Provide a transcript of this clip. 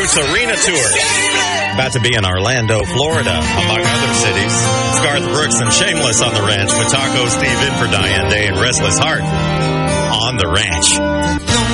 Juice Arena Tour. About to be in Orlando, Florida, among other cities. It's Garth Brooks and Shameless on the Ranch with Taco Steve in for Diane Day and Restless Heart on the Ranch.